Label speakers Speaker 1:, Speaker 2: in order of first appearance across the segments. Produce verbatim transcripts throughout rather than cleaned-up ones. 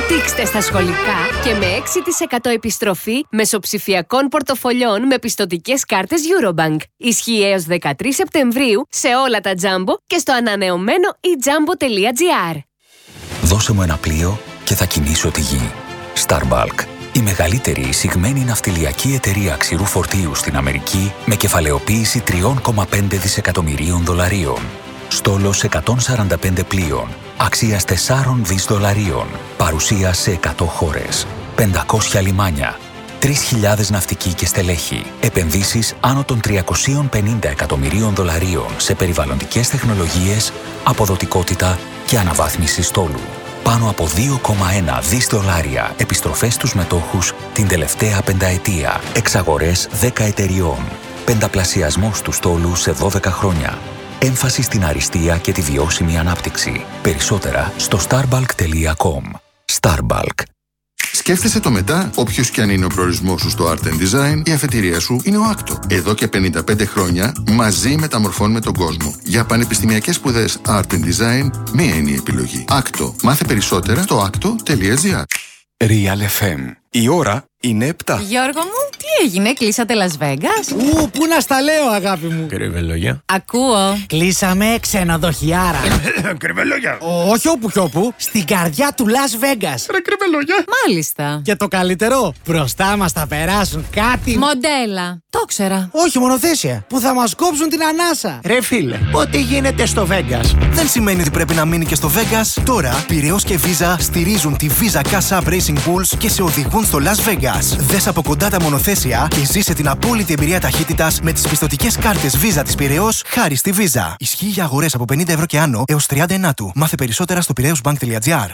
Speaker 1: Δείξτε στα σχολικά και με έξι τοις εκατό επιστροφή μεσοψηφιακών πορτοφολιών με πιστωτικές κάρτες Eurobank. Ισχύει έως δεκατρείς Σεπτεμβρίου σε όλα τα Jumbo και στο ανανεωμένο e jumbo τελεία gr.
Speaker 2: Δώσε μου ένα πλοίο και θα κινήσω τη γη. Starbulk, η μεγαλύτερη εισηγμένη ναυτιλιακή εταιρεία ξηρού φορτίου στην Αμερική με κεφαλαιοποίηση τρία κόμμα πέντε δισεκατομμυρίων δολαρίων. Στόλος εκατόν σαράντα πέντε πλοίων, αξίας τέσσερα δισεκατομμύρια δολαρίων, παρουσία σε εκατό χώρες, πεντακόσια λιμάνια, τρεις χιλιάδες ναυτικοί και στελέχη, επενδύσεις άνω των τριακόσια πενήντα εκατομμυρίων δολαρίων σε περιβαλλοντικές τεχνολογίες, αποδοτικότητα και αναβάθμιση στόλου. Πάνω από δύο κόμμα ένα δισεκατομμύρια δολάρια επιστροφές στους μετόχους την τελευταία πενταετία, εξαγορές δέκα εταιριών, πενταπλασιασμός του στόλου σε δώδεκα χρόνια. Έμφαση στην αριστεία και τη βιώσιμη ανάπτυξη. Περισσότερα στο starbulk τελεία com. Starbulk.
Speaker 3: Σκέφτεσαι το μετά, όποιος και αν είναι ο προορισμός σου στο Art and Design, η αφετηρία σου είναι ο άκτο. Εδώ και πενήντα πέντε χρόνια, μαζί μεταμορφώνουμε τον κόσμο. Για πανεπιστημιακές σπουδές Art and Design, μία είναι η επιλογή. άκτο. Μάθε περισσότερα στο άκτο τελεία gr.
Speaker 4: Real εφ εμ. Η ώρα είναι επτά.
Speaker 5: Γιώργο μου, τι έγινε, κλείσατε Las Vegas?
Speaker 6: Ου, πού να στα λέω, αγάπη μου.
Speaker 7: Κρυβελόγια.
Speaker 5: Ακούω.
Speaker 6: Κλείσαμε ξενοδοχιάρα.
Speaker 7: Κρυβελόγια.
Speaker 6: Όχι όπου κι όπου, στην καρδιά του Las Vegas.
Speaker 7: Ρε κρυβελόγια.
Speaker 5: Μάλιστα.
Speaker 6: Και το καλύτερο, μπροστά μας θα περάσουν κάτι.
Speaker 5: Μοντέλα. Το ξέρα.
Speaker 6: Όχι, μονοθέσια. Που θα μας κόψουν την ανάσα.
Speaker 8: Ρε φίλε, ό,τι γίνεται στο Vegas
Speaker 4: Δεν σημαίνει ότι πρέπει να μείνει και στο Vegas. Τώρα, Πειραιώς και Visa στηρίζουν τη Visa Cash App Racing Bulls και σε οδηγούν στο Las Vegas. Δες από κοντά τα μονοθέσια και ζήσε την απόλυτη εμπειρία ταχύτητας με τις πιστωτικές κάρτες Visa της Πειραιώς χάρη στη Visa. Ισχύει για αγορές από πενήντα ευρώ και άνω έως τριάντα ενάτου. Μάθε περισσότερα στο πειραιώς μπανκ τελεία gr.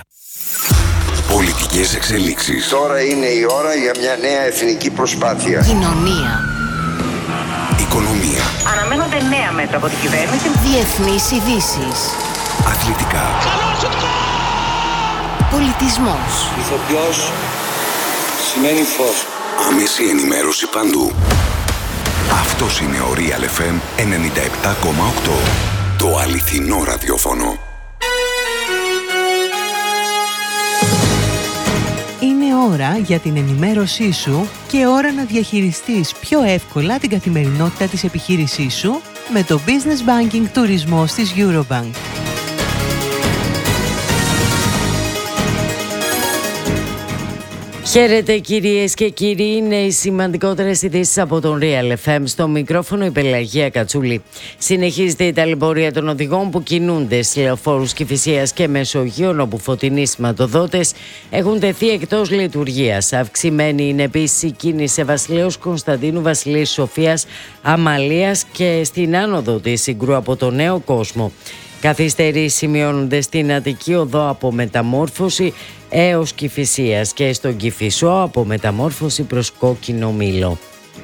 Speaker 9: Πολιτικές εξελίξεις. Τώρα είναι η ώρα για μια νέα εθνική προσπάθεια.
Speaker 1: Κοινωνία.
Speaker 9: Οικονομία.
Speaker 10: Αναμένονται νέα μέτρα από την κυβέρνηση.
Speaker 1: Διεθνείς ειδήσεις.
Speaker 9: Αθλητικά.
Speaker 1: Πολιτισμός.
Speaker 11: Ηθοποιός σημαίνει φως.
Speaker 9: Άμεση ενημέρωση παντού. Αυτός είναι ο Real εφ εμ ενενήντα επτά κόμμα οκτώ. Το αληθινό ραδιόφωνο.
Speaker 12: Είναι ώρα για την ενημέρωσή σου και ώρα να διαχειριστείς πιο εύκολα την καθημερινότητα της επιχείρησής σου με το Business Banking Τουρισμός της Eurobank.
Speaker 13: Χαίρετε κυρίες και κύριοι, είναι οι σημαντικότερες ειδήσεις από τον Real εφ εμ. Στο μικρόφωνο η Πελαγία Κατσούλη. Συνεχίζεται η ταλαιπωρία των οδηγών που κινούνται στις λεωφόρους Κηφισίας και Μεσογείων, όπου φωτεινοί σηματοδότες έχουν τεθεί εκτός λειτουργίας. Αυξημένη είναι επίσης η κίνηση σε Βασιλέως Κωνσταντίνου, Βασιλείας Σοφίας, Αμαλίας και στην άνοδο της Συγκρού από το Νέο Κόσμο. Καθυστερήσεις σημειώνονται στην Αττική Οδό από Μεταμόρφωση έως Κηφισίας και στον Κηφισό από Μεταμόρφωση προς Κόκκινο Μήλο.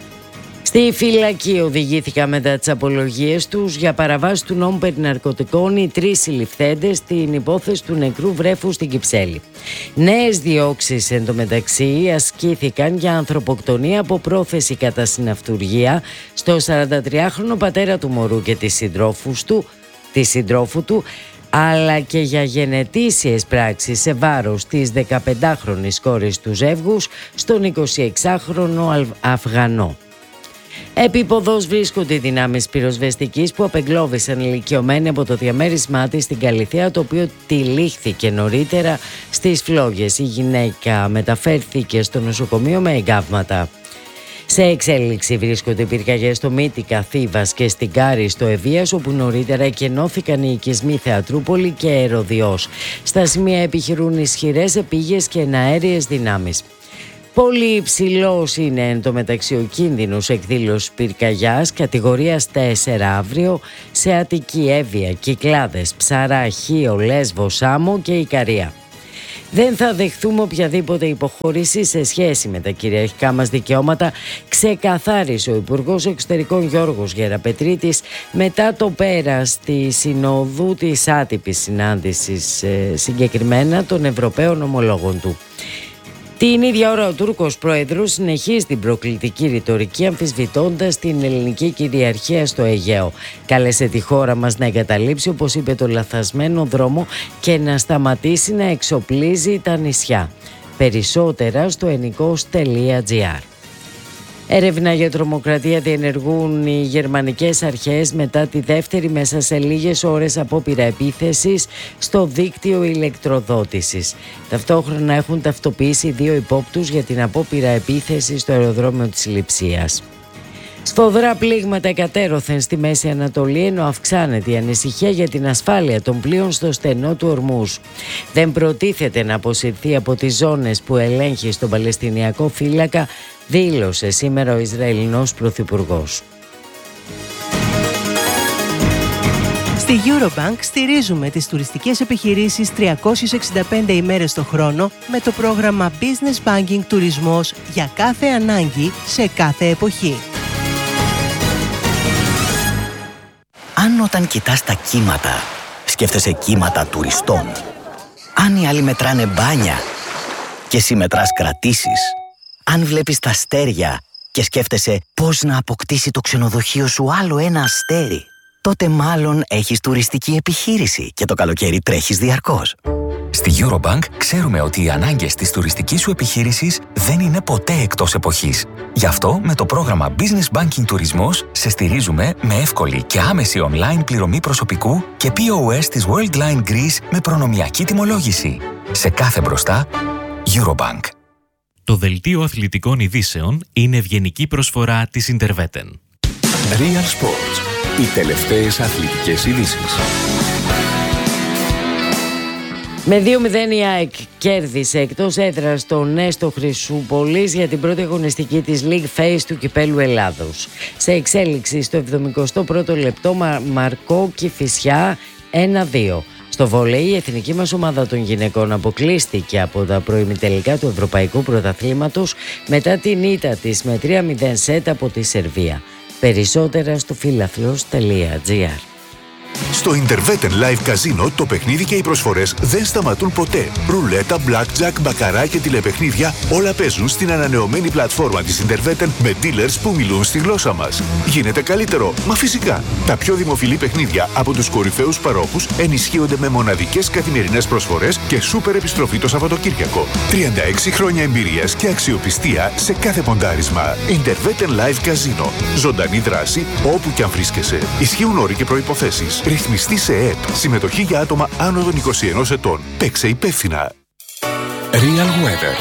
Speaker 13: Στη φυλακή οδηγήθηκαν μετά τις απολογίες τους για παραβάση του νόμου περί ναρκωτικών οι τρεις συλληφθέντες στην υπόθεση του νεκρού βρέφου στην Κυψέλη. Νέες διώξεις εντωμεταξύ ασκήθηκαν για ανθρωποκτονία από πρόθεση κατά συναυτουργία στο σαραντατριάχρονο πατέρα του μωρού και της συντρόφους του, τη συντρόφου του, αλλά και για γενετήσιες πράξεις σε βάρος της δεκαπεντάχρονης κόρης του ζεύγους στον εικοσιεξάχρονο Αφγανό. Επίποδος βρίσκονται οι δυνάμεις πυροσβεστικής που απεγκλώβησαν ηλικιωμένη από το διαμέρισμά της στην Καλιθέα, το οποίο τυλίχθηκε νωρίτερα στις Φλόγες. Η γυναίκα μεταφέρθηκε στο νοσοκομείο με εγκάβματα. Σε εξέλιξη βρίσκονται πυρκαγιές στο Μύτικα, Θήβας και στην Κάρη στο Ευβίας, όπου νωρίτερα εκενώθηκαν οι οικισμοί Θεατρούπολη και Ερωδιός. Στα σημεία επιχειρούν ισχυρές επίγειες και εναέριες δυνάμεις. Πολύ υψηλός είναι εν τω μεταξύ ο κίνδυνος εκδήλωσης πυρκαγιάς κατηγορίας τέσσερα αύριο σε Αττική, Εύβοια, Κυκλάδες, Ψαρά, Χίο, Λέσβο, Σάμο και Ικαρία. Δεν θα δεχθούμε οποιαδήποτε υποχώρηση σε σχέση με τα κυριαρχικά μας δικαιώματα, ξεκαθάρισε ο Υπουργός Εξωτερικών Γιώργος Γεραπετρίτης μετά το πέρας της συνόδου της άτυπης συνάντησης ε, συγκεκριμένα των Ευρωπαίων ομολόγων του. Την ίδια ώρα ο Τούρκος πρόεδρος συνεχίζει την προκλητική ρητορική αμφισβητώντας την ελληνική κυριαρχία στο Αιγαίο. Κάλεσε τη χώρα μας να εγκαταλείψει, όπως είπε, το λαθασμένο δρόμο και να σταματήσει να εξοπλίζει τα νησιά. Περισσότερα στο ενικός τελεία τζι άρ. Έρευνα για τρομοκρατία διενεργούν οι γερμανικές αρχές μετά τη δεύτερη μέσα σε λίγες ώρες απόπειρα επίθεσης στο δίκτυο ηλεκτροδότησης. Ταυτόχρονα έχουν ταυτοποιήσει δύο υπόπτους για την απόπειρα επίθεση στο αεροδρόμιο της Λειψίας. Σφοδρά πλήγματα εκατέρωθεν στη Μέση Ανατολή, ενώ αυξάνεται η ανησυχία για την ασφάλεια των πλοίων στο στενό του Ορμούζ. Δεν προτίθεται να αποσυρθεί από τις ζώνες που ελέγχει στον Παλαιστινιακό φύλακα, δήλωσε σήμερα ο Ισραηλινός Πρωθυπουργός.
Speaker 12: Στη Eurobank στηρίζουμε τις τουριστικές επιχειρήσεις τριακόσιες εξήντα πέντε ημέρες το χρόνο με το πρόγραμμα Business Banking Τουρισμός για κάθε ανάγκη σε κάθε εποχή.
Speaker 14: Αν όταν κοιτάς τα κύματα, σκέφτεσαι κύματα τουριστών. Αν οι άλλοι μετράνε μπάνια και εσύ μετράς κρατήσεις. Αν βλέπεις τα αστέρια και σκέφτεσαι πώς να αποκτήσει το ξενοδοχείο σου άλλο ένα αστέρι, τότε μάλλον έχεις τουριστική επιχείρηση και το καλοκαίρι τρέχεις διαρκώς.
Speaker 2: Στη Eurobank ξέρουμε ότι οι ανάγκες της τουριστικής σου επιχείρησης δεν είναι ποτέ εκτός εποχής. Γι' αυτό με το πρόγραμμα Business Banking Τουρισμός σε στηρίζουμε με εύκολη και άμεση online πληρωμή προσωπικού και πι ο ες της Worldline Greece με προνομιακή τιμολόγηση. Σε κάθε μπροστά, Eurobank.
Speaker 15: Το δελτίο αθλητικών ειδήσεων είναι ευγενική προσφορά της Interveten.
Speaker 9: Real Sports. Οι τελευταίες αθλητικές ειδήσεις.
Speaker 13: Με δύο μηδέν η ΑΕΚ κέρδισε εκτός έδρας τον Νέστο Χρυσούπολης για την πρώτη αγωνιστική της League Phase του Κυπέλλου Ελλάδος. Σε εξέλιξη στο εβδομηκοστό πρώτο λεπτό Μαρκό Κηφισιά ένα δύο. Στο βόλεϊ η εθνική μας ομάδα των γυναικών αποκλείστηκε από τα προημιτελικά του Ευρωπαϊκού Πρωταθλήματος μετά την ήττα της με τρία μηδέν σετ από τη Σερβία. Περισσότερα στο φίλαθλος τελεία τζι άρ.
Speaker 16: Στο Interveten Live Casino το παιχνίδι και οι προσφορές δεν σταματούν ποτέ. Ρουλέτα, blackjack, μπακαρά και τηλεπαιχνίδια όλα παίζουν στην ανανεωμένη πλατφόρμα της Interveten με dealers που μιλούν στη γλώσσα μας. Γίνεται καλύτερο, μα φυσικά. Τα πιο δημοφιλή παιχνίδια από τους κορυφαίους παρόχους ενισχύονται με μοναδικές καθημερινές προσφορές και σούπερ επιστροφή το Σαββατοκύριακο. τριάντα έξι χρόνια εμπειρίας και αξιοπιστία σε κάθε ποντάρισμα. Interveten Live Casino. Ζωντανή δράση όπου και αν βρίσκεσαι. Ισχύουν όροι και προϋποθέσεις. Ρυθμιστή σε ΕΕΠ. Συμμετοχή για άτομα άνω των είκοσι ενός ετών. Παίξε υπεύθυνα.
Speaker 9: Real Weather.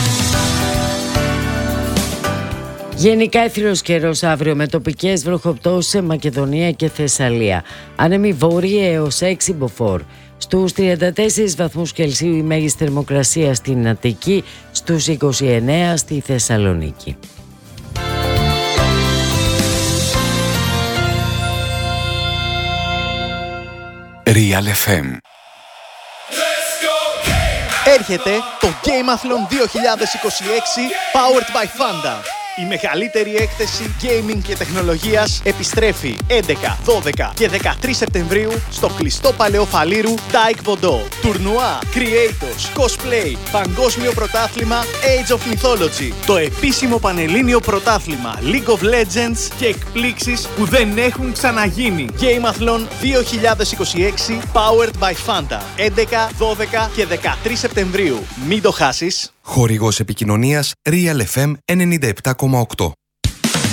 Speaker 13: Γενικά εύθυρος καιρός αύριο με τοπικές βροχοπτώσεις σε Μακεδονία και Θεσσαλία. Άνεμη βόρεια έως έξι μποφόρ. Στους τριάντα τέσσερις βαθμούς Κελσίου η μέγιστη θερμοκρασία στην Αττική, στους είκοσι εννέα στη Θεσσαλονίκη.
Speaker 9: Real εφ εμ.
Speaker 17: Έρχεται το Gameathlon δύο χιλιάδες είκοσι έξι Powered by Fanda. Η μεγαλύτερη έκθεση gaming και τεχνολογίας επιστρέφει έντεκα, δώδεκα και δεκατρείς Σεπτεμβρίου στο κλειστό παλαιό Φαλήρου Taekwondo. Τουρνουά, creators, cosplay, παγκόσμιο πρωτάθλημα Age of Mythology, το επίσημο πανελλήνιο πρωτάθλημα League of Legends και εκπλήξεις που δεν έχουν ξαναγίνει. Gameathlon δύο χιλιάδες είκοσι έξι Powered by Fanda. έντεκα, δώδεκα και δεκατρείς Σεπτεμβρίου. Μην το χάσεις.
Speaker 18: Χορηγός επικοινωνίας Real εφ εμ ενενήντα επτά κόμμα οκτώ.